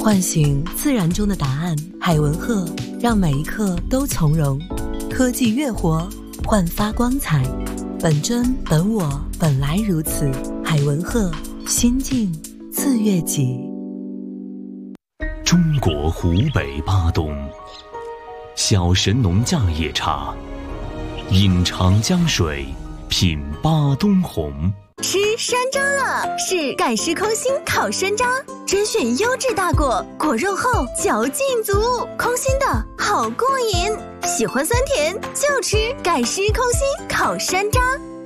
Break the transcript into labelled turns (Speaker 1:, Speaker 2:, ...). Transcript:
Speaker 1: 唤醒自然中的答案。海文鹤让每一刻都从容，科技乐活，焕发光彩。本真本我，本来如此。海文鹤，心静自悦己。
Speaker 2: 中国湖北巴东，小神农架野茶，饮长江水，品巴东红。
Speaker 3: 吃山楂了，是盖施空心烤山楂，甄选优质大果，果肉厚，嚼劲足，空心的好过瘾。喜欢酸甜就吃盖施空心烤山楂。